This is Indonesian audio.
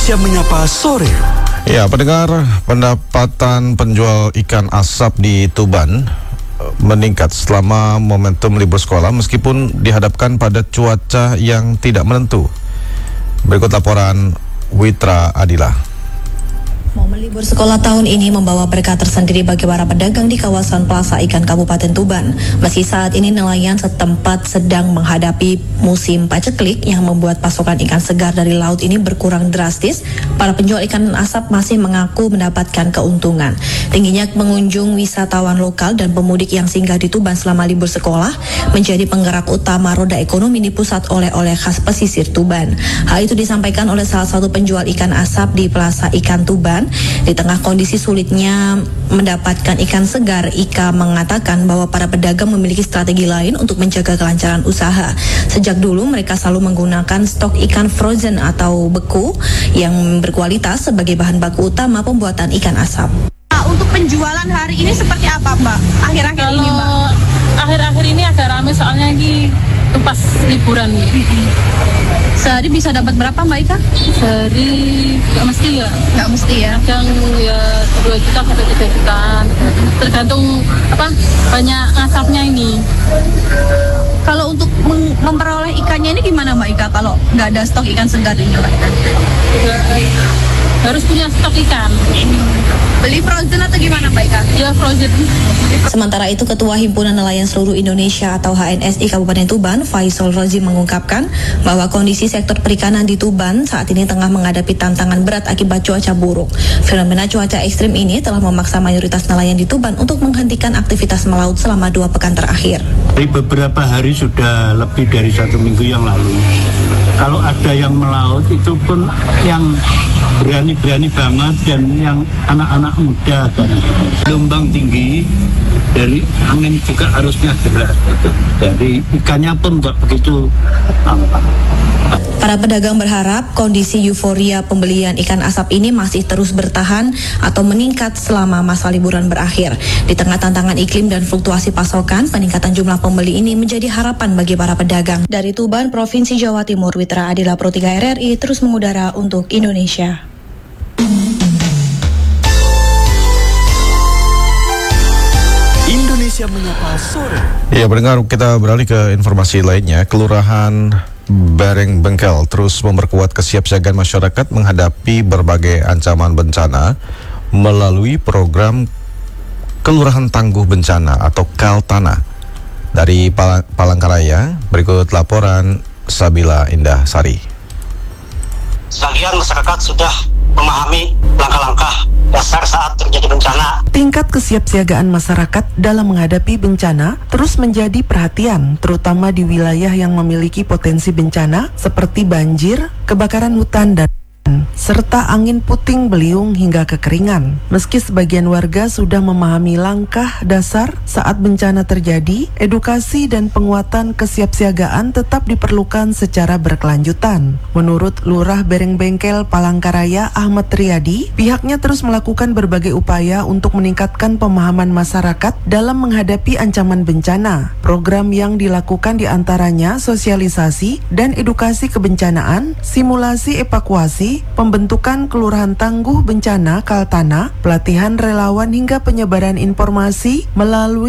Indonesia Menyapa Sore. Ya, pendengar, pendapatan penjual ikan asap di Tuban meningkat selama momentum libur sekolah meskipun dihadapkan pada cuaca yang tidak menentu. Berikut laporan Witra Adila. Momen libur sekolah tahun ini membawa berkah tersendiri bagi para pedagang di kawasan Plaza Ikan Kabupaten Tuban. Meski saat ini nelayan setempat sedang menghadapi musim paceklik yang membuat pasokan ikan segar dari laut ini berkurang drastis, para penjual ikan asap masih mengaku mendapatkan keuntungan. Tingginya pengunjung wisatawan lokal dan pemudik yang singgah di Tuban selama libur sekolah menjadi penggerak utama roda ekonomi di pusat oleh-oleh khas pesisir Tuban. Hal itu disampaikan oleh salah satu penjual ikan asap di Plaza Ikan Tuban. Di tengah kondisi sulitnya mendapatkan ikan segar, Ika mengatakan bahwa para pedagang memiliki strategi lain untuk menjaga kelancaran usaha. Sejak dulu mereka selalu menggunakan stok ikan frozen atau beku yang berkualitas sebagai bahan baku utama pembuatan ikan asap. Untuk penjualan hari ini seperti apa, Mbak? Akhir-akhir ini, Mbak? Akhir-akhir ini agak ramai soalnya lagi pas liburan. Sehari bisa dapat berapa, Mbak Ika? Sehari nggak mesti ya. Nggak mesti ya. Kadang ya 2 juta sampai 3 juta. Tergantung banyak asapnya ini. Kalau untuk memperoleh ikannya ini gimana, Mbak Ika? Kalau nggak ada stok ikan segar ini, Mbak Ika? Harus punya stok ikan. Beli frozen atau gimana, Mbak Ika? Ya frozen. Sementara itu, Ketua Himpunan Nelayan Seluruh Indonesia atau HNSI Kabupaten Tuban, Faisal Rozi mengungkapkan bahwa kondisi sektor perikanan di Tuban saat ini tengah menghadapi tantangan berat akibat cuaca buruk. Fenomena cuaca ekstrim ini telah memaksa mayoritas nelayan di Tuban untuk menghentikan aktivitas melaut selama 2 pekan terakhir. Dari beberapa hari sudah lebih dari 1 minggu yang lalu. Kalau ada yang melaut itu pun yang berani-berani banget dan yang anak-anak muda dan gelombang tinggi, dari angin juga arusnya deras. Dari ikannya pun nggak begitu tampak. Para pedagang berharap kondisi euforia pembelian ikan asap ini masih terus bertahan atau meningkat selama masa liburan berakhir. Di tengah tantangan iklim dan fluktuasi pasokan, peningkatan jumlah pembeli ini menjadi harapan bagi para pedagang. Dari Tuban, Provinsi Jawa Timur, Witra Adila, Pro 3 RRI terus mengudara untuk Indonesia. Indonesia Menyapa Sore. Ya, pendengar, kita beralih ke informasi lainnya. Kelurahan Bereng Bengkel terus memperkuat kesiapsiagaan masyarakat menghadapi berbagai ancaman bencana melalui program Kelurahan Tangguh Bencana atau Kaltana. Dari Palangkaraya, berikut laporan Sabila Indah Sari. Sebagian masyarakat sudah memahami langkah-langkah dasar saat terjadi bencana. Tingkat kesiapsiagaan masyarakat dalam menghadapi bencana terus menjadi perhatian, terutama di wilayah yang memiliki potensi bencana seperti banjir, kebakaran hutan, dan serta angin puting beliung hingga kekeringan. Meski sebagian warga sudah memahami langkah dasar saat bencana terjadi, edukasi dan penguatan kesiapsiagaan tetap diperlukan secara berkelanjutan. Menurut Lurah Bereng Bengkel Palangkaraya Ahmad Riyadi, pihaknya terus melakukan berbagai upaya untuk meningkatkan pemahaman masyarakat dalam menghadapi ancaman bencana. Program yang dilakukan diantaranya sosialisasi dan edukasi kebencanaan, simulasi evakuasi, pembentukan Kelurahan Tangguh Bencana Kaltana, pelatihan relawan hingga penyebaran informasi melalui